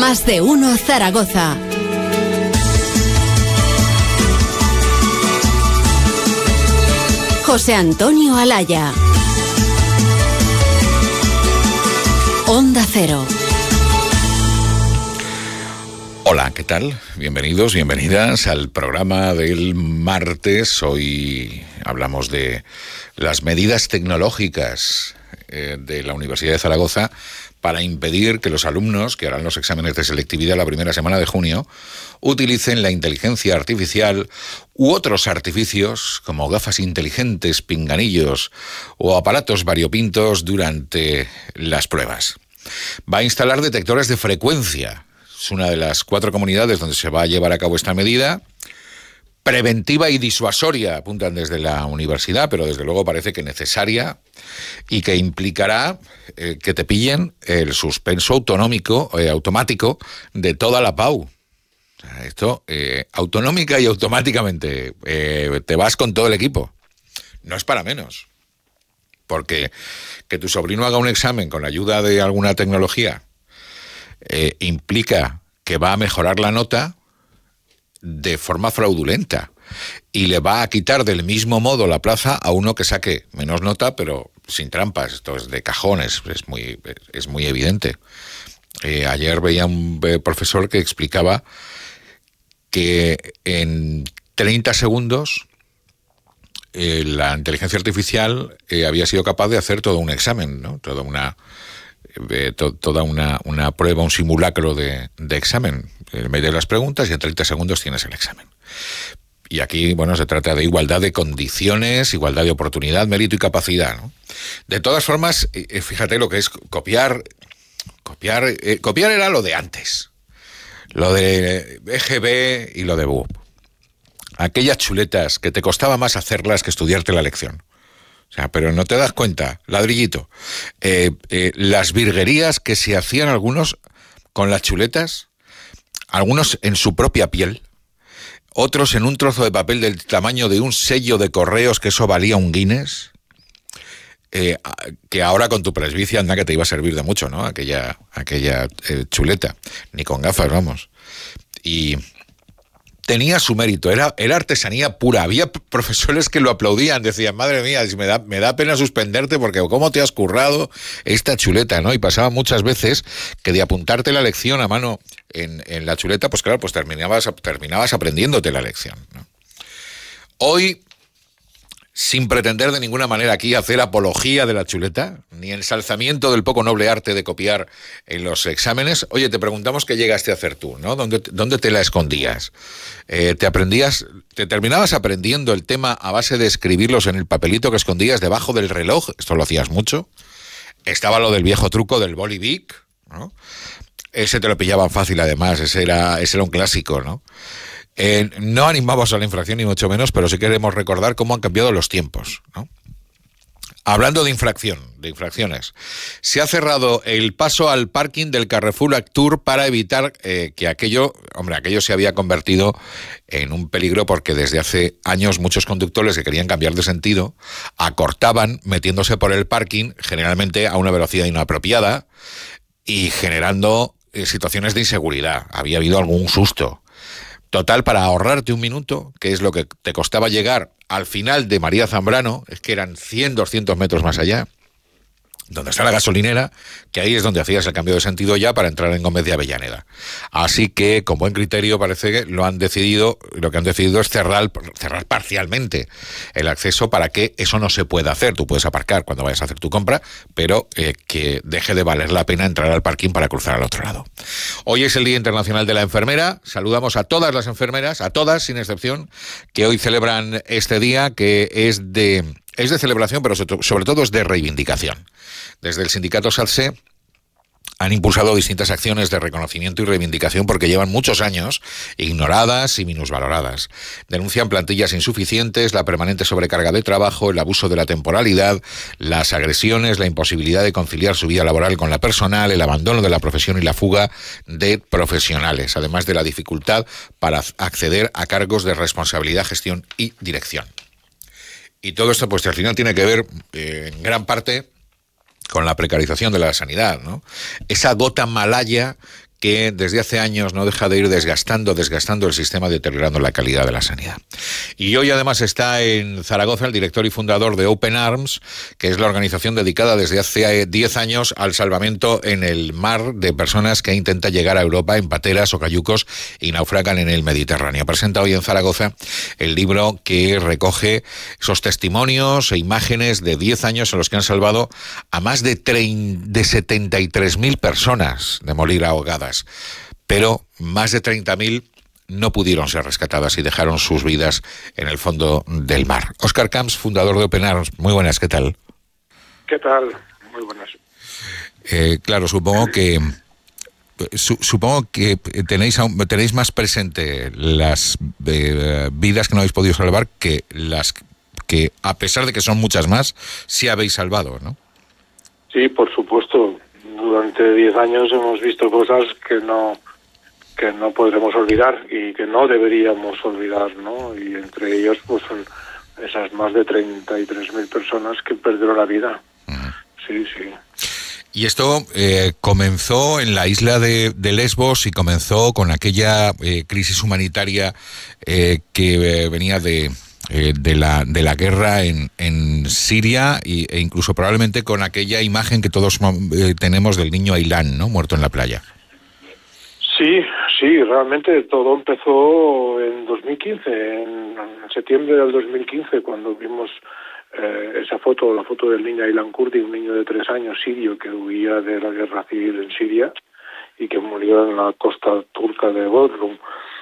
Más de uno Zaragoza. José Antonio Alaya. Onda Cero. Hola, ¿qué tal? Bienvenidos, bienvenidas al programa del martes. Hoy hablamos de las medidas tecnológicas de la Universidad de Zaragoza para impedir que los alumnos que harán los exámenes de selectividad la primera semana de junio utilicen la inteligencia artificial u otros artificios como gafas inteligentes, pinganillos o aparatos variopintos durante las pruebas. Va a instalar detectores de frecuencia. Es una de las 4 comunidades donde se va a llevar a cabo esta medida. Preventiva y disuasoria, apuntan desde la universidad, pero desde luego parece que necesaria y que implicará que te pillen el suspenso automático de toda la PAU. O sea, esto, autonómica y automáticamente, te vas con todo el equipo. No es para menos. Porque que tu sobrino haga un examen con la ayuda de alguna tecnología implica que va a mejorar la nota de forma fraudulenta y le va a quitar del mismo modo la plaza a uno que saque menos nota pero sin trampas. Esto es de cajones, es muy evidente. Ayer veía un profesor que explicaba que en 30 segundos la inteligencia artificial había sido capaz de hacer todo un examen, ¿no? Toda una prueba, un simulacro de examen. Metes las preguntas y en 30 segundos tienes el examen. Y aquí, bueno, se trata de igualdad de condiciones, igualdad de oportunidad, mérito y capacidad, ¿no? De todas formas, fíjate lo que es copiar. Copiar era lo de antes. Lo de EGB y lo de BUP. Aquellas chuletas que te costaba más hacerlas que estudiarte la lección. O sea, pero no te das cuenta, ladrillito. Las virguerías que se hacían algunos con las chuletas, algunos en su propia piel, otros en un trozo de papel del tamaño de un sello de correos, que eso valía un Guinness, que ahora con tu presbicia anda que te iba a servir de mucho, ¿no? Aquella chuleta, ni con gafas, vamos. Y tenía su mérito, era artesanía pura. Había profesores que lo aplaudían, decían, madre mía, me da pena suspenderte porque cómo te has currado esta chuleta, ¿no? Y pasaba muchas veces que de apuntarte la lección a mano en la chuleta, pues claro, pues terminabas aprendiéndote la lección, ¿no? Hoy, sin pretender de ninguna manera aquí hacer apología de la chuleta, ni ensalzamiento del poco noble arte de copiar en los exámenes, oye, te preguntamos qué llegaste a hacer tú, ¿no? ¿Dónde te la escondías? ¿Te terminabas aprendiendo el tema a base de escribirlos en el papelito que escondías debajo del reloj? Esto lo hacías mucho. Estaba lo del viejo truco del boli Bic, ¿no? Ese te lo pillaban fácil además, ese era un clásico, ¿no? No animamos a la infracción ni mucho menos, pero sí queremos recordar cómo han cambiado los tiempos, ¿no? Hablando de infracciones, se ha cerrado el paso al parking del Carrefour Actur para evitar que aquello se había convertido en un peligro, porque desde hace años muchos conductores que querían cambiar de sentido acortaban metiéndose por el parking, generalmente a una velocidad inapropiada y generando situaciones de inseguridad. Había habido algún susto. Total, para ahorrarte un minuto, que es lo que te costaba llegar al final de María Zambrano, es que eran 100, 200 metros más allá, donde está la gasolinera, que ahí es donde hacías el cambio de sentido ya para entrar en Gómez de Avellaneda. Así que, con buen criterio, parece que lo que han decidido es cerrar parcialmente el acceso para que eso no se pueda hacer. Tú puedes aparcar cuando vayas a hacer tu compra, pero que deje de valer la pena entrar al parking para cruzar al otro lado. Hoy es el Día Internacional de la Enfermera. Saludamos a todas las enfermeras, a todas sin excepción, que hoy celebran este día, que es de celebración, pero sobre todo es de reivindicación. Desde el sindicato SATSE han impulsado distintas acciones de reconocimiento y reivindicación porque llevan muchos años ignoradas y minusvaloradas. Denuncian plantillas insuficientes, la permanente sobrecarga de trabajo, el abuso de la temporalidad, las agresiones, la imposibilidad de conciliar su vida laboral con la personal, el abandono de la profesión y la fuga de profesionales, además de la dificultad para acceder a cargos de responsabilidad, gestión y dirección. Y todo esto, pues, al final tiene que ver en gran parte con la precarización de la sanidad, ¿no? Esa gota malaya que desde hace años no deja de ir desgastando el sistema, deteriorando la calidad de la sanidad. Y hoy además está en Zaragoza el director y fundador de Open Arms, que es la organización dedicada desde hace 10 años al salvamento en el mar de personas que intentan llegar a Europa en pateras o cayucos y naufragan en el Mediterráneo. Presenta hoy en Zaragoza el libro que recoge esos testimonios e imágenes de 10 años en los que han salvado a más de 73.000 personas de morir ahogadas, pero más de 30.000 no pudieron ser rescatadas y dejaron sus vidas en el fondo del mar. Óscar Camps, fundador de Open Arms, muy buenas, ¿qué tal? ¿Qué tal? Muy buenas. Claro, supongo que tenéis más presente las vidas que no habéis podido salvar que las que, a pesar de que son muchas más, sí habéis salvado, ¿no? Sí, por supuesto. Durante 10 años hemos visto cosas que no podremos olvidar y que no deberíamos olvidar, ¿no? Y entre ellos pues son esas más de 33.000 personas que perdieron la vida. Uh-huh. Sí. Y esto comenzó en la isla de Lesbos y comenzó con aquella crisis humanitaria que venía de la guerra en Siria e incluso probablemente con aquella imagen que todos tenemos del niño Ailán, ¿no?, muerto en la playa. Sí, realmente todo empezó en 2015, en septiembre del 2015, cuando vimos esa foto, la foto del niño Aylan Kurdi, un niño de 3 años sirio que huía de la guerra civil en Siria y que murió en la costa turca de Bodrum.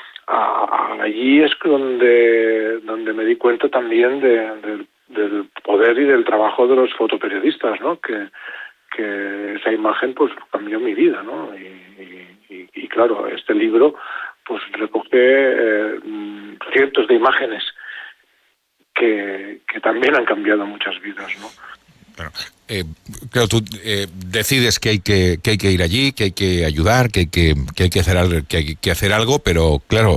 Allí es donde me di cuenta también del poder y del trabajo de los fotoperiodistas, ¿no? Que esa imagen pues cambió mi vida, ¿no? Y claro, este libro pues recoge cientos de imágenes que también han cambiado muchas vidas, ¿no? Bueno, claro, tú decides que hay que ir allí, que hay que ayudar, que hay que hacer algo, pero claro,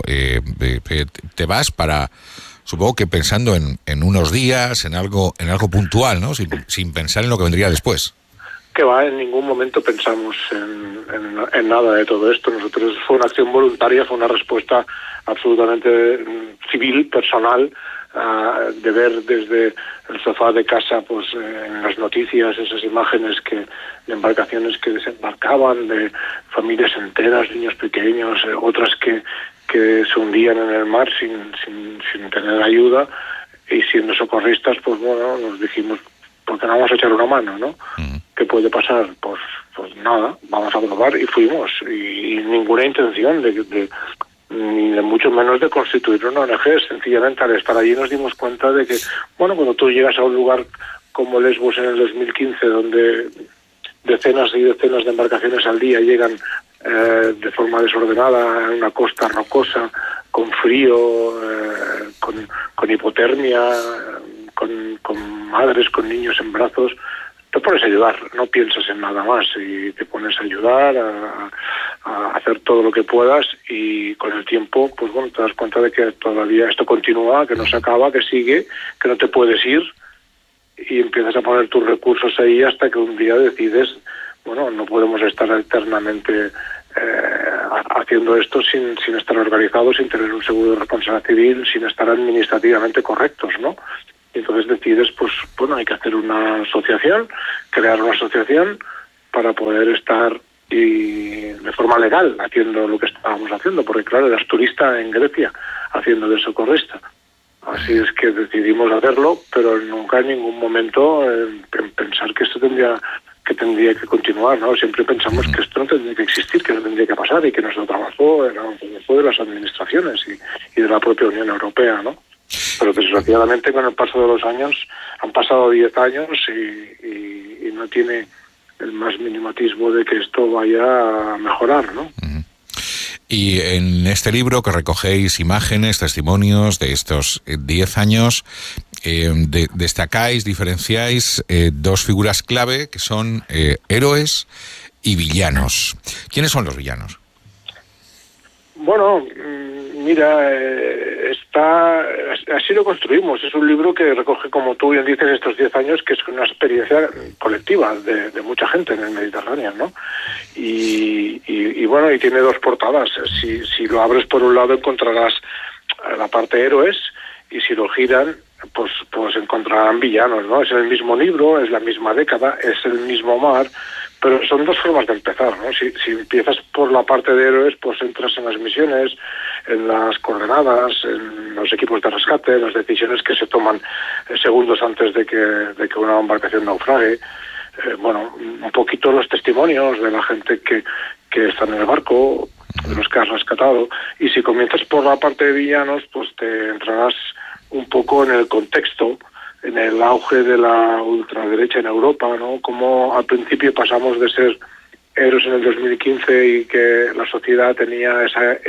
te vas para, supongo que pensando en unos días, en algo puntual, ¿no? Sin pensar en lo que vendría después. Que va, en ningún momento pensamos en nada de todo esto. Nosotros fue una acción voluntaria, fue una respuesta absolutamente civil, personal, de ver desde el sofá de casa pues en las noticias esas imágenes de embarcaciones que desembarcaban, de familias enteras, niños pequeños, otras que se hundían en el mar sin tener ayuda, y siendo socorristas pues bueno, nos dijimos, ¿por qué no vamos a echar una mano, no? Uh-huh. ¿Qué puede pasar? Pues nada, vamos a probar, y fuimos, y ninguna intención ni de mucho menos de constituir una ONG. Sencillamente al estar allí nos dimos cuenta de que, bueno, cuando tú llegas a un lugar como Lesbos en el 2015, donde decenas y decenas de embarcaciones al día llegan de forma desordenada a una costa rocosa, con frío, con hipotermia, con madres, con niños en brazos, te pones a ayudar, no piensas en nada más y te pones a ayudar, a hacer todo lo que puedas, y con el tiempo pues bueno, te das cuenta de que todavía esto continúa, que no se acaba, que sigue, que no te puedes ir, y empiezas a poner tus recursos ahí hasta que un día decides, bueno, no podemos estar eternamente haciendo esto sin estar organizados, sin tener un seguro de responsabilidad civil, sin estar administrativamente correctos, ¿no? Y entonces decides, pues bueno, hay que hacer una asociación, crear una asociación para poder estar y de forma legal haciendo lo que estábamos haciendo, porque claro, eras turista en Grecia haciendo de socorrista. Así es que decidimos hacerlo, pero nunca en ningún momento en pensar que esto tendría que continuar, ¿no? Siempre pensamos que esto no tendría que existir, que no tendría que pasar, y que nuestro trabajo era un trabajo de las administraciones y de la propia Unión Europea, ¿no? Pero desgraciadamente con el paso de los años, han pasado 10 años y no tiene el más mínimo atisbo de que esto vaya a mejorar, ¿no? Uh-huh. Y en este libro que recogéis imágenes, testimonios de estos 10 años, destacáis, diferenciáis dos figuras clave que son héroes y villanos. ¿Quiénes son los villanos? Bueno, mira, así lo construimos. Es un libro que recoge, como tú bien dices, estos 10 años, que es una experiencia colectiva de mucha gente en el Mediterráneo, ¿no? Y bueno, y tiene dos portadas. Si lo abres por un lado encontrarás la parte héroes, y si lo giran, pues encontrarán villanos, ¿no? Es el mismo libro, es la misma década, es el mismo mar, pero son dos formas de empezar, ¿no? Si empiezas por la parte de héroes, pues entras en las misiones, en las coordenadas, en los equipos de rescate, las decisiones que se toman segundos antes de que una embarcación naufrague. Bueno, un poquito los testimonios de la gente que está en el barco, de los que has rescatado. Y si comienzas por la parte de villanos, pues te entrarás un poco en el contexto, en el auge de la ultraderecha en Europa, ¿no? Como al principio pasamos de ser héroes en el 2015 y que la sociedad tenía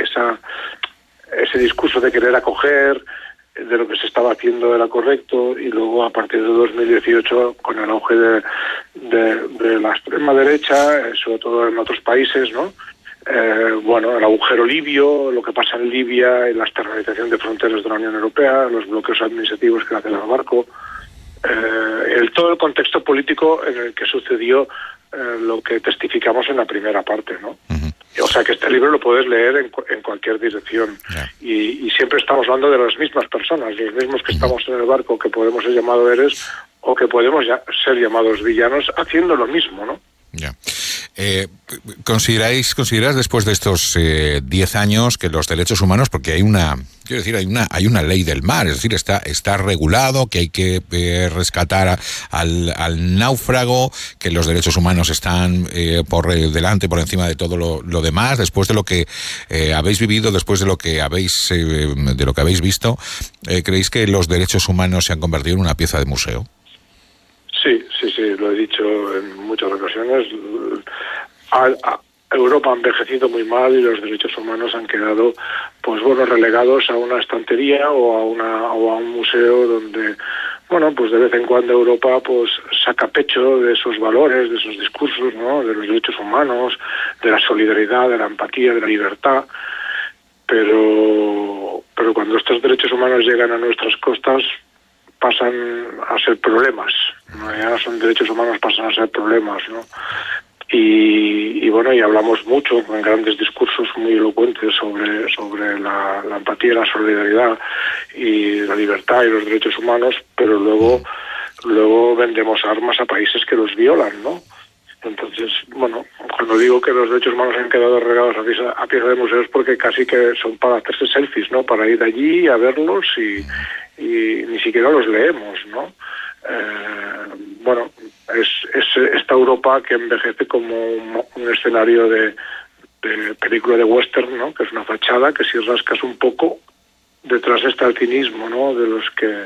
ese discurso de querer acoger, de lo que se estaba haciendo era correcto, y luego a partir de 2018, con el auge de la extrema derecha, sobre todo en otros países, ¿no? Bueno, el agujero libio, lo que pasa en Libia, la externalización de fronteras de la Unión Europea, los bloqueos administrativos que hacen al barco, todo el contexto político en el que sucedió lo que testificamos en la primera parte, ¿no? Uh-huh. O sea que este libro lo puedes leer en cualquier dirección. Yeah. Y siempre estamos hablando de las mismas personas, los mismos que estamos en el barco, que podemos ser llamados héroes o que podemos ser llamados villanos, haciendo lo mismo, ¿no? Ya. ¿Consideras después de estos 10 años que los derechos humanos, porque hay una ley del mar, es decir, está regulado que hay que rescatar al náufrago, que los derechos humanos están por delante, por encima de todo lo demás, después de lo que habéis vivido, después de lo que habéis visto, ¿creéis que los derechos humanos se han convertido en una pieza de museo? Sí, lo he dicho en muchas ocasiones. Europa ha envejecido muy mal y los derechos humanos han quedado, pues bueno, relegados a una estantería o a un museo donde, bueno, pues de vez en cuando Europa pues saca pecho de esos valores, de esos discursos, ¿no? De los derechos humanos, de la solidaridad, de la empatía, de la libertad. Pero cuando estos derechos humanos llegan a nuestras costas, pasan a ser problemas, ¿no? Ya no son derechos humanos, pasan a ser problemas, ¿no? Y bueno, y hablamos mucho en grandes discursos muy elocuentes sobre la empatía, la solidaridad y la libertad y los derechos humanos, pero luego vendemos armas a países que los violan, ¿no? Entonces, bueno, cuando digo que los derechos humanos han quedado regados a pieza de museos, porque casi que son para hacerse selfies, ¿no? Para ir allí a verlos y ni siquiera los leemos, ¿no? Bueno, es esta Europa que envejece como un escenario de película de western, ¿no? Que es una fachada que si rascas un poco, detrás está el cinismo, ¿no? De los que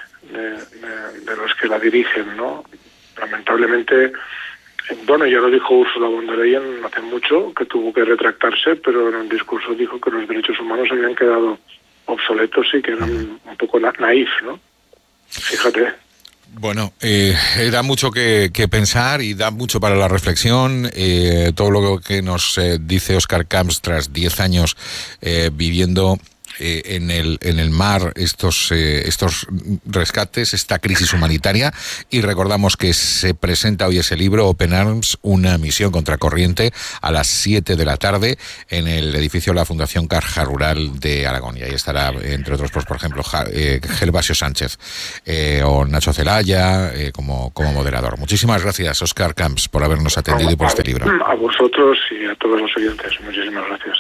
la dirigen, ¿no? Lamentablemente, bueno, ya lo dijo Ursula von der Leyen hace mucho, que tuvo que retractarse, pero en un discurso dijo que los derechos humanos habían quedado obsoletos y que eran un poco naif, ¿no? Fíjate. Bueno, da mucho que pensar y da mucho para la reflexión. Todo lo que nos dice Oscar Camps tras 10 años viviendo en el mar estos rescates, esta crisis humanitaria, y recordamos que se presenta hoy ese libro, Open Arms, una misión contracorriente, a las 7 de la tarde en el edificio de la Fundación Caja Rural de Aragón, y ahí estará, entre otros, pues, por ejemplo, Gervasio Sánchez o Nacho Celaya como moderador. Muchísimas gracias, Oscar Camps, por habernos atendido y por este libro. A vosotros y a todos los oyentes, muchísimas gracias.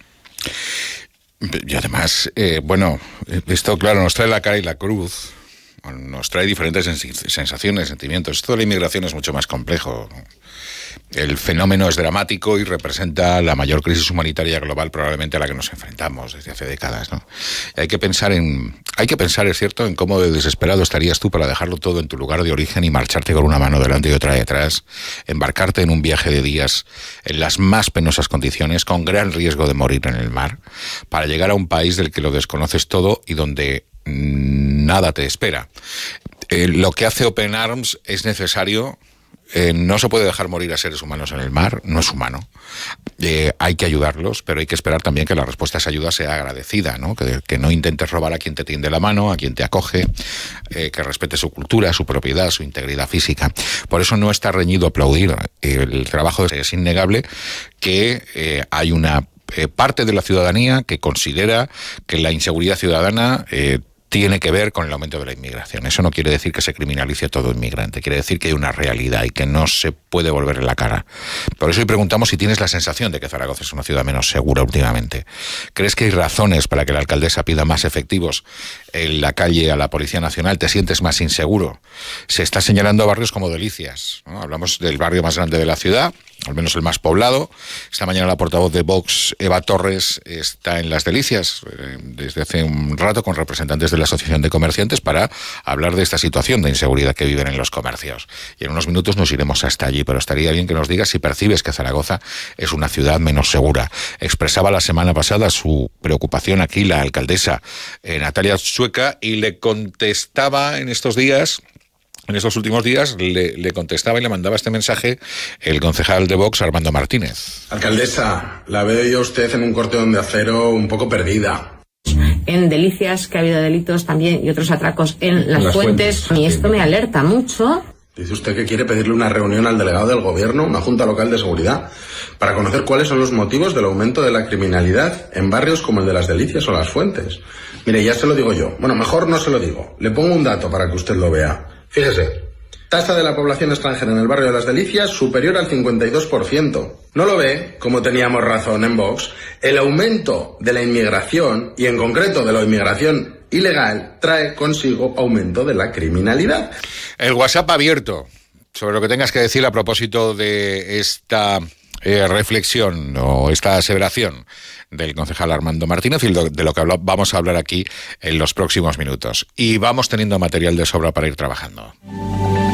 Y además, bueno, esto claro nos trae la cara y la cruz, nos trae diferentes sensaciones, sentimientos. Esto de la inmigración es mucho más complejo. El fenómeno es dramático y representa la mayor crisis humanitaria global probablemente a la que nos enfrentamos desde hace décadas, ¿no? Y hay que pensar, es cierto, en cómo de desesperado estarías tú para dejarlo todo en tu lugar de origen y marcharte con una mano delante y otra detrás, embarcarte en un viaje de días en las más penosas condiciones, con gran riesgo de morir en el mar, para llegar a un país del que lo desconoces todo y donde nada te espera. Lo que hace Open Arms es necesario no se puede dejar morir a seres humanos en el mar, no es humano. Hay que ayudarlos, pero hay que esperar también que la respuesta a esa ayuda sea agradecida, ¿no? Que no intentes robar a quien te tiende la mano, a quien te acoge, que respete su cultura, su propiedad, su integridad física. Por eso no está reñido aplaudir el trabajo. Es innegable que hay una parte de la ciudadanía que considera que la inseguridad ciudadana tiene que ver con el aumento de la inmigración. Eso no quiere decir que se criminalice a todo inmigrante, quiere decir que hay una realidad y que no se puede volver en la cara. Por eso hoy preguntamos si tienes la sensación de que Zaragoza es una ciudad menos segura últimamente. ¿Crees que hay razones para que la alcaldesa pida más efectivos en la calle a la Policía Nacional? ¿Te sientes más inseguro? Se está señalando barrios como Delicias, ¿no? Hablamos del barrio más grande de la ciudad, al menos el más poblado. Esta mañana la portavoz de Vox, Eva Torres, está en Las Delicias desde hace un rato con representantes de la Asociación de Comerciantes para hablar de esta situación de inseguridad que viven en los comercios. Y en unos minutos nos iremos hasta allí, pero estaría bien que nos digas si percibes que Zaragoza es una ciudad menos segura. Expresaba la semana pasada su preocupación aquí la alcaldesa Natalia Sueca y le contestaba en estos últimos días, le contestaba y le mandaba este mensaje el concejal de Vox, Armando Martínez. Alcaldesa, la veo yo a usted en un cordón de acero un poco perdida. En Delicias, que ha habido delitos también y otros atracos en Las Fuentes. Y esto me alerta mucho. Dice usted que quiere pedirle una reunión al delegado del gobierno, una junta local de seguridad, para conocer cuáles son los motivos del aumento de la criminalidad en barrios como el de Las Delicias o Las Fuentes. Mire, ya se lo digo yo. Bueno, mejor no se lo digo. Le pongo un dato para que usted lo vea. Fíjese, tasa de la población extranjera en el barrio de Las Delicias superior al 52%. ¿No lo ve, como teníamos razón en Vox? El aumento de la inmigración, y en concreto de la inmigración ilegal, trae consigo aumento de la criminalidad. El WhatsApp abierto sobre lo que tengas que decir a propósito de esta reflexión o esta aseveración del concejal Armando Martínez y de lo que vamos a hablar aquí en los próximos minutos. Y vamos teniendo material de sobra para ir trabajando.